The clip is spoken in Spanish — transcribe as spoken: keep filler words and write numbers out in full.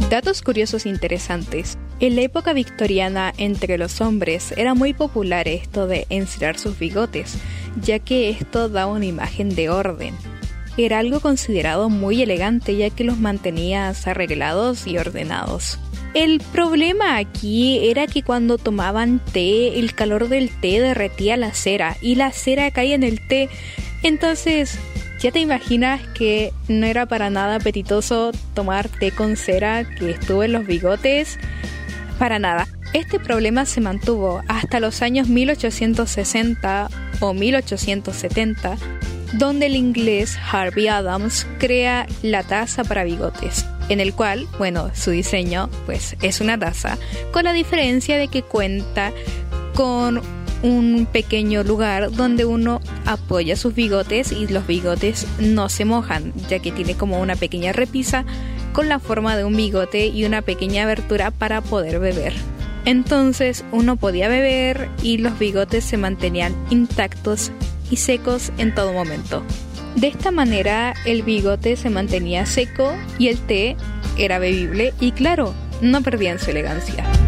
Datos curiosos interesantes. En la época victoriana, entre los hombres, era muy popular esto de encerar sus bigotes, ya que esto daba una imagen de orden. Era algo considerado muy elegante, ya que los mantenía arreglados y ordenados. El problema aquí era que cuando tomaban té, el calor del té derretía la cera, y la cera caía en el té. Entonces, ya te imaginas que no era para nada apetitoso tomar té con cera que estuvo en los bigotes. Para nada. Este problema se mantuvo hasta los años mil ochocientos sesenta o mil ochocientos setenta, donde el inglés Harvey Adams crea la taza para bigotes, en el cual, bueno, su diseño pues es una taza, con la diferencia de que cuenta con un pequeño lugar donde uno apoya sus bigotes y los bigotes no se mojan, ya que tiene como una pequeña repisa con la forma de un bigote y una pequeña abertura para poder beber. Entonces uno podía beber y los bigotes se mantenían intactos y secos en todo momento. De esta manera el bigote se mantenía seco y el té era bebible y claro, no perdían su elegancia.